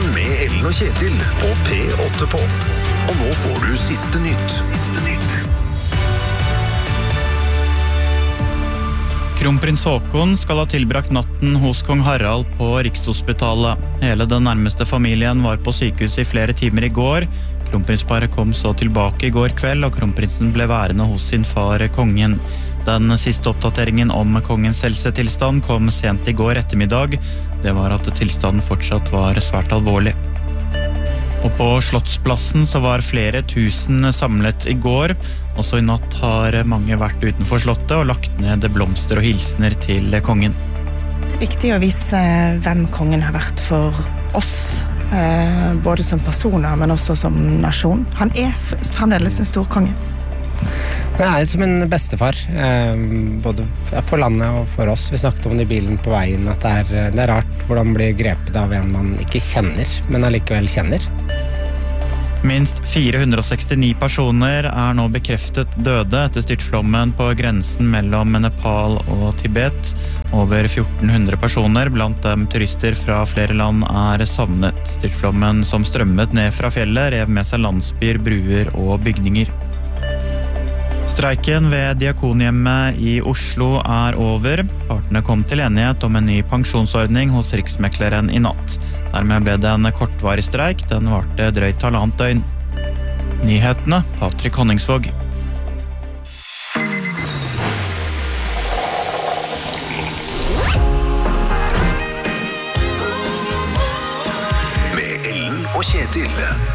Morgen med Ellen og Kjetil på P8 på. Og nå får du siste nytt. Kronprins Haakon skal ha tilbrakt natten hos kong Harald på Rikshospitalet. Hele den nærmeste familien var på sykehus i flere timer i går. Kronprinsparet kom så tilbake i går kveld, og kronprinsen ble værende hos sin far, kongen. Den siste oppdateringen om kongens helsetilstand kom sent i går ettermiddag. Det var at tilstanden fortsatt var svært alvorlig. Og på Slottsplassen så var flere tusen samlet i går. Også i natt har mange vært utenfor slottet og lagt ned blomster og hilsener til kongen. Det er viktig å vise hvem kongen har vært for oss, både som personer, men også som nasjon. Han er fremdeles en stor konge. Det er som en bestefar, både for landet og for oss. Vi snakket om det i bilen på veien, at det er rart hvordan man blir grepet av en man ikke kjenner, men allikevel kjenner. Minst 469 personer er nå bekreftet døde etter styrtflommen på grensen mellom Nepal og Tibet. Over 1400 personer, blant dem turister fra flere land, er savnet. Styrtflommen som strømmet ned fra fjellet rev med seg landsbyer, bruer og bygninger. Streiken ved Diakonhjemmet i Oslo er over. Partene kom til enighet om en ny pensjonsordning hos Riksmekleren i natt. Dermed ble det en kortvarig streik. Den varte drøyt 1,5 døgn. Nyhetene, Patrick Honningsvåg. Med Ellen og Kjetil.